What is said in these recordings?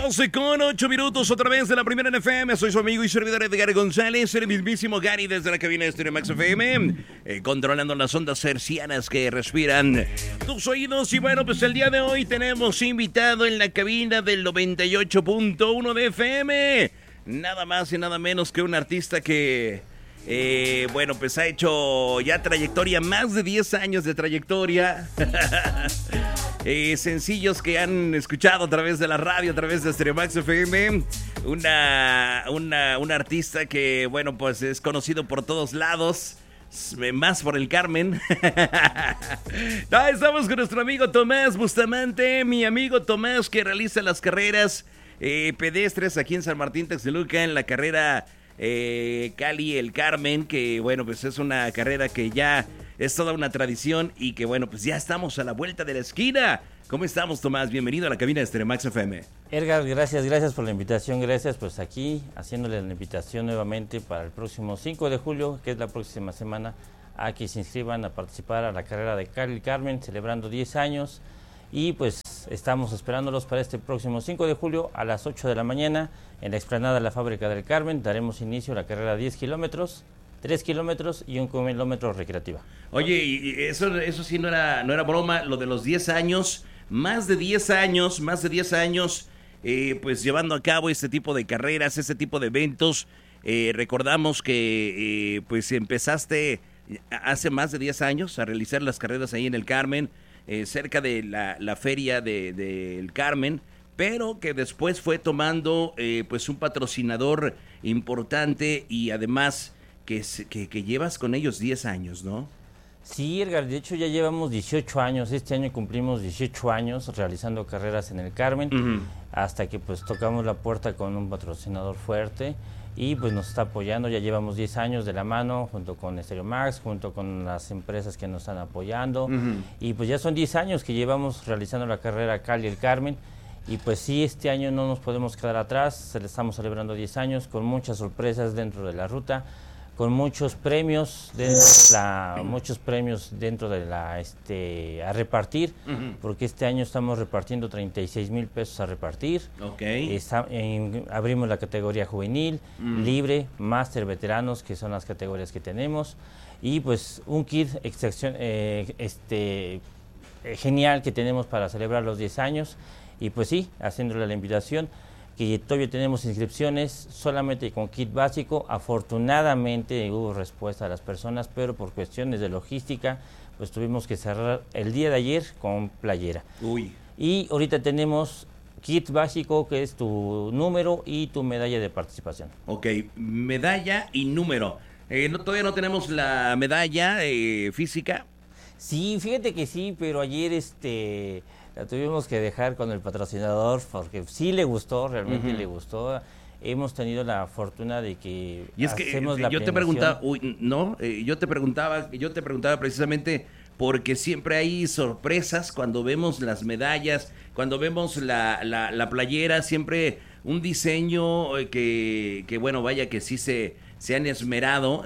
12:08 otra vez de la primera en FM. Soy su amigo y servidor Edgar González, el mismísimo Gary desde la cabina de Stereo Max FM, controlando las ondas hercianas que respiran tus oídos. Y bueno, pues el día de hoy tenemos invitado en la cabina del 98.1 de FM, nada más y nada menos que un artista que... bueno, pues ha hecho ya trayectoria, más de 10 años de trayectoria. Sencillos que han escuchado a través de la radio, a través de Stereo Max FM. Un artista que, bueno, pues es conocido por todos lados, más por el Carmen. Estamos con nuestro amigo Tomás Bustamante, mi amigo Tomás, que realiza las carreras pedestres aquí en San Martín Texmelucan, en la carrera Cali El Carmen, que bueno, pues es una carrera que ya es toda una tradición y que bueno, pues ya estamos a la vuelta de la esquina. ¿Cómo estamos, Tomás? Bienvenido a la cabina de Stereo Max FM. Edgar, gracias por la invitación, gracias, pues aquí haciéndole la invitación nuevamente para el próximo 5 de julio, que es la próxima semana, a que se inscriban a participar a la carrera de Cali El Carmen, celebrando 10 años, y pues estamos esperándolos para este próximo 5 de julio a las 8 de la mañana en la explanada de la Fábrica del Carmen. Daremos inicio a la carrera de 10 kilómetros, 3 kilómetros y 1 kilómetro recreativa. Oye, y eso sí no era broma, lo de los 10 años, más de 10 años, pues llevando a cabo este tipo de carreras, este tipo de eventos. Recordamos que pues empezaste hace más de 10 años a realizar las carreras ahí en el Carmen, cerca de la feria del Carmen, pero que después fue tomando pues un patrocinador importante y además que llevas con ellos 10 años, ¿no? Sí, Edgar, de hecho ya llevamos 18 años, este año cumplimos 18 años realizando carreras en el Carmen, hasta que pues tocamos la puerta con un patrocinador fuerte y pues nos está apoyando. Ya llevamos 10 años de la mano junto con Stereo Max, junto con las empresas que nos están apoyando, y pues ya son 10 años que llevamos realizando la carrera Cali El Carmen. Y pues sí, este año no nos podemos quedar atrás, estamos celebrando 10 años con muchas sorpresas dentro de la ruta, con muchos premios dentro de la a repartir, porque este año estamos repartiendo 36,000 pesos a repartir. Okay. Abrimos la categoría juvenil, libre, máster, veteranos, que son las categorías que tenemos, y pues un kit genial que tenemos para celebrar los 10 años. Y pues sí, haciéndole la invitación, que todavía tenemos inscripciones solamente con kit básico. Afortunadamente hubo respuesta a las personas, pero por cuestiones de logística, pues tuvimos que cerrar el día de ayer con playera. Uy. Y ahorita tenemos kit básico, que es tu número y tu medalla de participación. Ok, medalla y número. Todavía no tenemos la medalla física. Sí, fíjate que sí, pero ayer la tuvimos que dejar con el patrocinador porque sí le gustó, realmente le gustó. Hemos tenido la fortuna de que y es que yo te preguntaba, yo te preguntaba precisamente porque siempre hay sorpresas cuando vemos las medallas, cuando vemos la playera, siempre un diseño que bueno, vaya que sí se han esmerado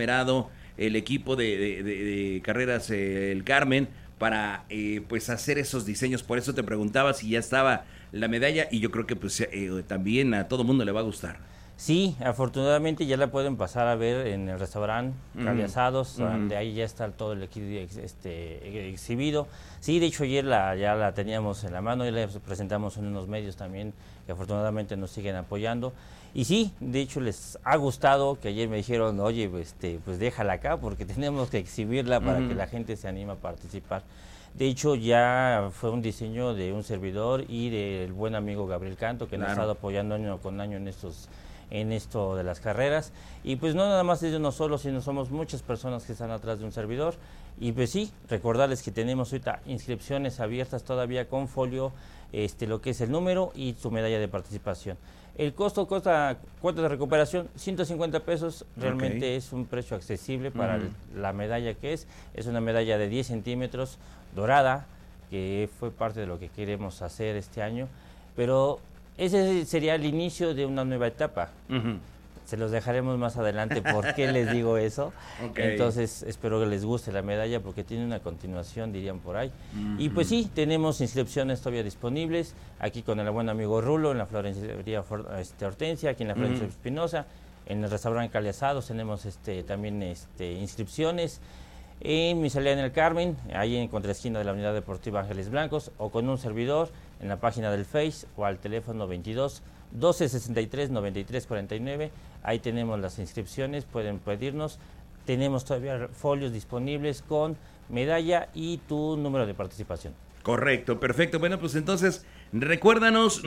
el equipo de carreras El Carmen para pues hacer esos diseños. Por eso te preguntaba si ya estaba la medalla, y yo creo que pues también a todo mundo le va a gustar. Sí, afortunadamente ya la pueden pasar a ver en el restaurante Cali Asados, donde ahí ya está todo el equipo exhibido. Sí, de hecho ayer ya la teníamos en la mano y la presentamos en unos medios también que afortunadamente nos siguen apoyando. Y sí, de hecho les ha gustado, que ayer me dijeron, oye, pues déjala acá porque tenemos que exhibirla para que la gente se anime a participar. De hecho ya fue un diseño de un servidor y del buen amigo Gabriel Canto, que nos ha estado apoyando año con año en esto de las carreras. Y pues no nada más es de uno solo, sino somos muchas personas que están atrás de un servidor. Y pues sí, recordarles que tenemos ahorita inscripciones abiertas todavía con folio, lo que es el número y su medalla de participación. El costo cuota de recuperación 150 pesos, realmente es un precio accesible para la medalla que es una medalla de 10 centímetros dorada, que fue parte de lo que queremos hacer este año, pero ese sería el inicio de una nueva etapa. Se los dejaremos más adelante. ¿Por qué les digo eso? Okay. Entonces, espero que les guste la medalla porque tiene una continuación, dirían por ahí. Y pues sí, tenemos inscripciones todavía disponibles. Aquí con el buen amigo Rulo, en la Florencia Hortensia, aquí en la Florencia Espinosa. En el restaurante Caliasados tenemos también inscripciones. En Miscelánea del Carmen, ahí en contraesquina de la Unidad Deportiva Ángeles Blancos, o con un servidor en la página del Face o al teléfono 22 12 63 93 49. Ahí tenemos las inscripciones, pueden pedirnos. Tenemos todavía folios disponibles con medalla y tu número de participación. Correcto, perfecto. Bueno, pues entonces, recuérdanos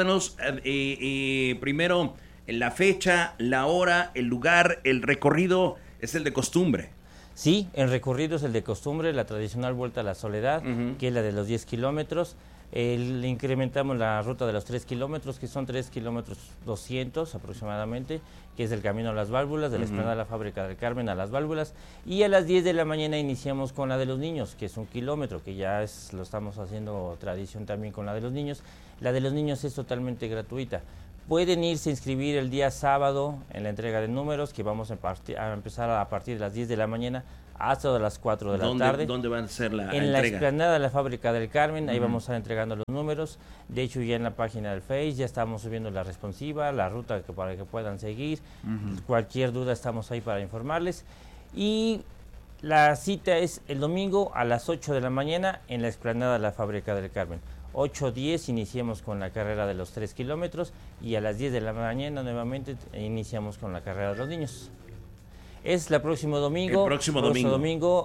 primero la fecha, la hora, el lugar, el recorrido, es el de costumbre. Sí, el recorrido es el de costumbre, la tradicional Vuelta a la Soledad, que es la de los 10 kilómetros. Incrementamos la ruta de los 3 kilómetros, que son 3 kilómetros 200 aproximadamente, que es el camino a las válvulas, de la explanada de la Fábrica del Carmen a las válvulas. Y a las 10 de la mañana iniciamos con la de los niños, que es 1 kilómetro, que ya lo estamos haciendo tradición también con la de los niños. La de los niños es totalmente gratuita. Pueden irse a inscribir el día sábado en la entrega de números, que vamos a empezar a partir de las 10 de la mañana hasta las 4 de la tarde. ¿Dónde van a ser la entrega? En la explanada de la Fábrica del Carmen, ahí vamos a estar entregando los números. De hecho, ya en la página del Face ya estamos subiendo la responsiva, la ruta para que puedan seguir. Cualquier duda estamos ahí para informarles. Y la cita es el domingo a las 8 de la mañana en la explanada de la Fábrica del Carmen. 8:10 iniciamos con la carrera de los 3 kilómetros y a las 10 de la mañana nuevamente iniciamos con la carrera de los niños. Es el próximo domingo. El próximo domingo,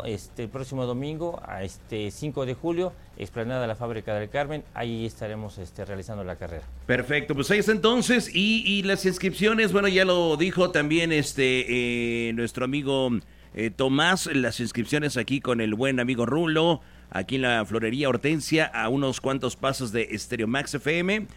5 de julio, explanada de la Fábrica del Carmen, ahí estaremos realizando la carrera. Perfecto, pues ahí está entonces, y las inscripciones, bueno, ya lo dijo también nuestro amigo Tomás, las inscripciones aquí con el buen amigo Rulo, aquí en la Florería Hortensia, a unos cuantos pasos de Stereo Max FM,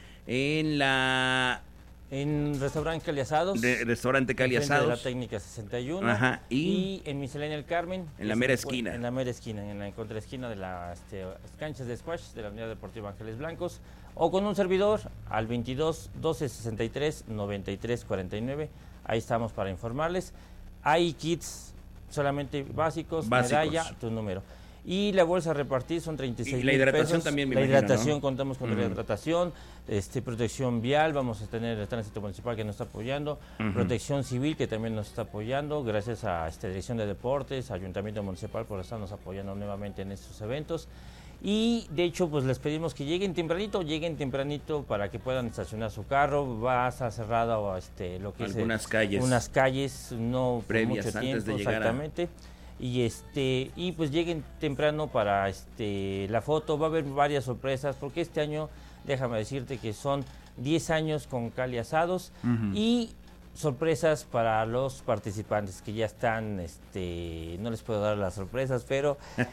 en Restaurante Caliasados. Restaurante Caliasados. De la Técnica 61. Ajá. Y en Miscelánea del Carmen. En la mera esquina. En la mera esquina, en la contraesquina de las canchas de squash de la Unidad Deportiva Ángeles Blancos. O con un servidor al 22 12 63 93 49. Ahí estamos para informarles. Hay kits solamente básicos. Medalla, tu número. Y la bolsa a repartir son 36 la hidratación pesos. También me la imagino, hidratación, ¿no? Contamos con la hidratación, protección vial, vamos a tener el tránsito municipal que nos está apoyando, protección civil que también nos está apoyando, gracias a Dirección de Deportes, Ayuntamiento Municipal por estarnos apoyando nuevamente en estos eventos. Y de hecho, pues les pedimos que lleguen tempranito para que puedan estacionar su carro. Va a estar cerrado lo que algunas es unas calles, no previas por mucho antes tiempo, de llegar exactamente. Y pues lleguen temprano para la foto. Va a haber varias sorpresas porque este año, déjame decirte que son 10 años con Caliasados y sorpresas para los participantes que ya están, no les puedo dar las sorpresas, pero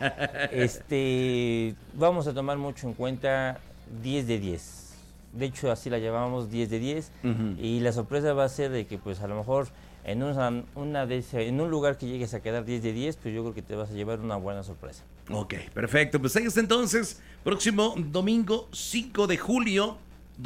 vamos a tomar mucho en cuenta 10 de 10. De hecho, así la llamamos 10 de 10 y la sorpresa va a ser de que pues a lo mejor en un lugar que llegues a quedar 10 de 10, pues yo creo que te vas a llevar una buena sorpresa. Ok, perfecto. Pues ahí está entonces, próximo domingo 5 de julio.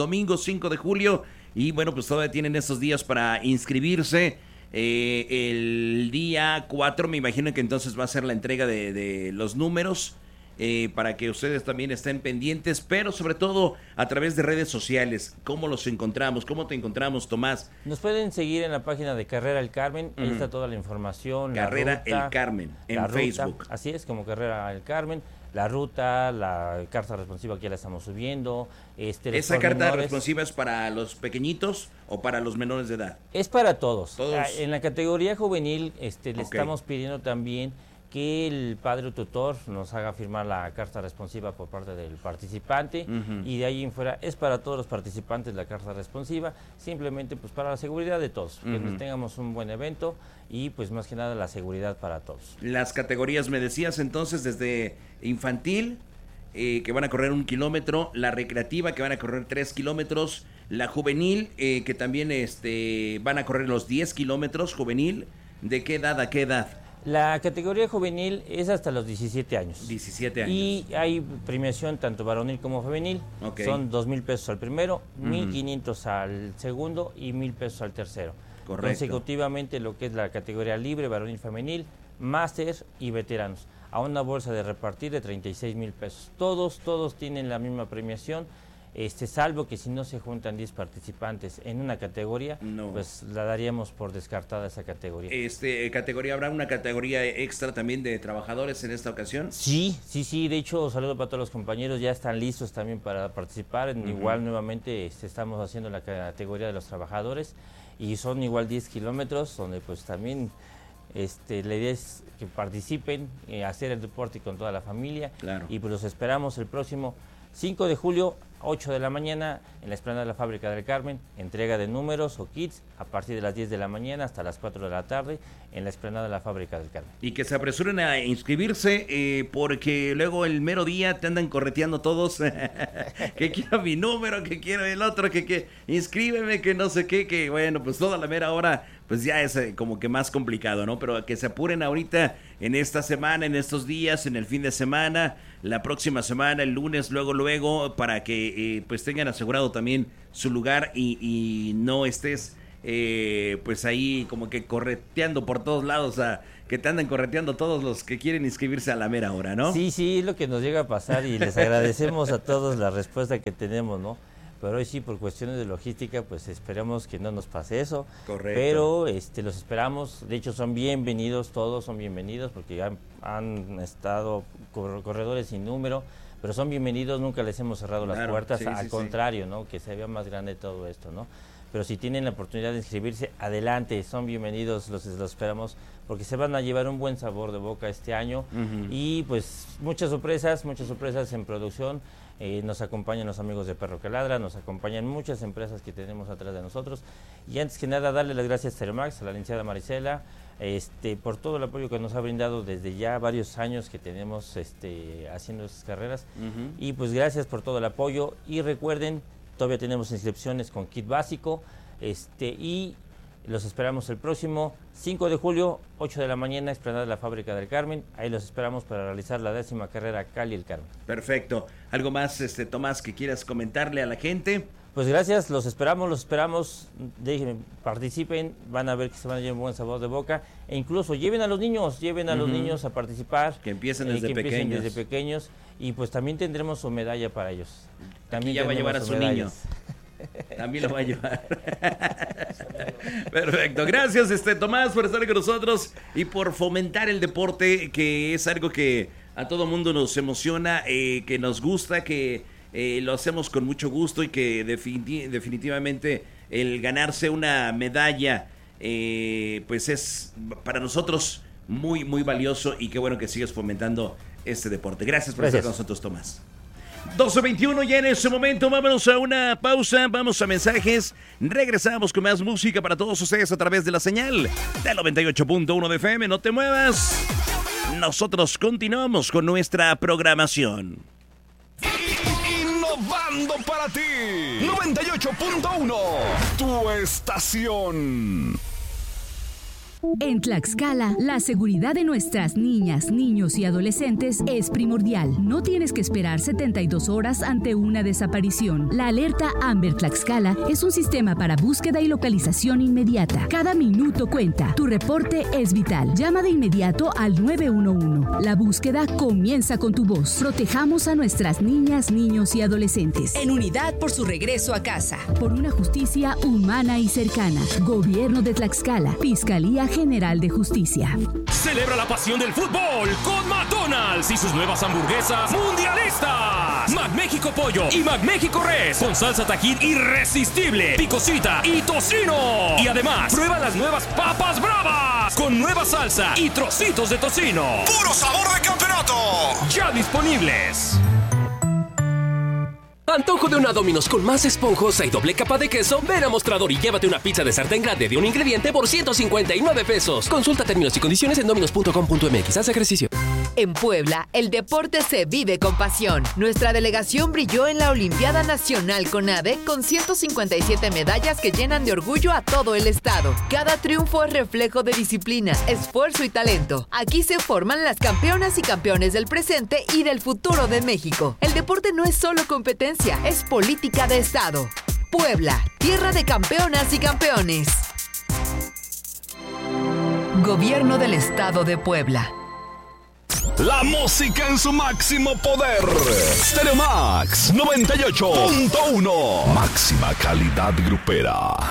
Y bueno, pues todavía tienen estos días para inscribirse. El día 4 me imagino que entonces va a ser la entrega de los números. Para que ustedes también estén pendientes, pero sobre todo a través de redes sociales. ¿Cómo los encontramos? ¿Cómo te encontramos, Tomás? Nos pueden seguir en la página de Carrera El Carmen, ahí está toda la información. Carrera El Carmen, en Facebook. Así es, como Carrera El Carmen. La ruta, la carta responsiva que ya la estamos subiendo. ¿Esa carta responsiva es para los pequeñitos o para los menores de edad? Es para todos. En la categoría juvenil le estamos pidiendo también que el padre o tutor nos haga firmar la carta responsiva por parte del participante y de ahí en fuera es para todos los participantes la carta responsiva, simplemente pues para la seguridad de todos, que tengamos un buen evento y pues más que nada la seguridad para todos. Las categorías me decías entonces desde infantil, que van a correr 1 kilómetro, la recreativa que van a correr 3 kilómetros, la juvenil que también van a correr los 10 kilómetros juvenil, ¿de qué edad a qué edad? La categoría juvenil es hasta los 17 años. 17 años. Y hay premiación tanto varonil como femenil. Son 2,000 pesos al primero, 1,500 al segundo y 1,000 pesos al tercero. consecutivamente lo que es la categoría libre, varonil, femenil, máster y veteranos, a una bolsa de repartir de 36,000 pesos. Todos tienen la misma premiación, salvo que si no se juntan 10 participantes en una categoría, pues la daríamos por descartada esa categoría. ¿Habrá una categoría extra también de trabajadores en esta ocasión? Sí, de hecho, saludo para todos los compañeros, ya están listos también para participar. Igual nuevamente estamos haciendo la categoría de los trabajadores y son igual 10 kilómetros, donde pues también la idea es que participen, hacer el deporte con toda la familia. Claro. Y pues los esperamos el próximo 5 de julio, 8 de la mañana, en la explanada de la Fábrica del Carmen, entrega de números o kits a partir de las 10 de la mañana hasta las 4 de la tarde, en la explanada de la Fábrica del Carmen. Y que se apresuren a inscribirse, porque luego el mero día te andan correteando todos, que quiero mi número, que quiero el otro, que inscríbeme, que no sé qué, que bueno, pues toda la mera hora, pues ya es como que más complicado, ¿no? Pero que se apuren ahorita en esta semana, en estos días, en el fin de semana, la próxima semana, el lunes, luego, para que pues tengan asegurado también su lugar y no estés pues ahí como que correteando por todos lados, que te andan correteando todos los que quieren inscribirse a la mera hora, ¿no? Sí, es lo que nos llega a pasar y les agradecemos a todos la respuesta que tenemos, ¿no? Pero hoy sí, por cuestiones de logística, pues esperamos que no nos pase eso. Correcto. Pero los esperamos, de hecho son bienvenidos, todos son bienvenidos, porque han estado corredores sin número, pero son bienvenidos, nunca les hemos cerrado las puertas, al contrario, ¿no? Que se vea más grande todo esto, ¿no? Pero si tienen la oportunidad de inscribirse, adelante, son bienvenidos, los esperamos, porque se van a llevar un buen sabor de boca este año. Y pues muchas sorpresas en producción. Nos acompañan los amigos de Perro que Ladra, nos acompañan muchas empresas que tenemos atrás de nosotros. Y antes que nada, darle las gracias a Telemax, a la licenciada Marisela, por todo el apoyo que nos ha brindado desde ya varios años que tenemos haciendo estas carreras. Y pues gracias por todo el apoyo. Y recuerden, todavía tenemos inscripciones con kit básico, y los esperamos el próximo 5 de julio, 8 de la mañana, explanada de la Fábrica del Carmen. Ahí los esperamos para realizar la 10ª carrera Cali el Carmen. Perfecto. ¿Algo más, Tomás, que quieras comentarle a la gente? Pues gracias, los esperamos, participen, van a ver que se van a llevar un buen sabor de boca, e incluso lleven a los niños a participar. Que empiecen desde pequeños, y pues también tendremos su medalla para ellos. También ya va a llevar a su niño. También lo va a llevar. Perfecto. Gracias, Tomás, por estar con nosotros y por fomentar el deporte, que es algo que a todo mundo nos emociona, que nos gusta, que lo hacemos con mucho gusto y que definitivamente el ganarse una medalla pues es para nosotros muy, muy valioso, y qué bueno que sigues fomentando este deporte. Gracias por estar con nosotros, Tomás. 12:21 ya en ese momento, vámonos a una pausa, vamos a mensajes, regresamos con más música para todos ustedes a través de la señal del 98.1 de FM, no te muevas, nosotros continuamos con nuestra programación. Innovando para ti, 98.1, tu estación. En Tlaxcala, la seguridad de nuestras niñas, niños y adolescentes es primordial. No tienes que esperar 72 horas ante una desaparición. La alerta Amber Tlaxcala es un sistema para búsqueda y localización inmediata. Cada minuto cuenta. Tu reporte es vital. Llama de inmediato al 911. La búsqueda comienza con tu voz. Protejamos a nuestras niñas, niños y adolescentes. En unidad por su regreso a casa. Por una justicia humana y cercana. Gobierno de Tlaxcala. Fiscalía General de Justicia. Celebra la pasión del fútbol con McDonald's y sus nuevas hamburguesas mundialistas. McMéxico Pollo y McMéxico Res con salsa Tajín irresistible, picosita y tocino. Y además, prueba las nuevas papas bravas con nueva salsa y trocitos de tocino. ¡Puro sabor de campeonato! Ya disponibles. Antojo de una Domino's con más esponjosa y doble capa de queso. Ven a Mostrador y llévate una pizza de sartén grande de un ingrediente por 159 pesos. Consulta términos y condiciones en dominos.com.mx. Haz ejercicio. En Puebla, el deporte se vive con pasión. Nuestra delegación brilló en la Olimpiada Nacional CONADE con 157 medallas que llenan de orgullo a todo el estado. Cada triunfo es reflejo de disciplina, esfuerzo y talento. Aquí se forman las campeonas y campeones del presente y del futuro de México. El deporte no es solo competencia, es política de estado. Puebla, tierra de campeonas y campeones. Gobierno del Estado de Puebla. La música en su máximo poder. Stereo Max 98.1. Máxima calidad grupera.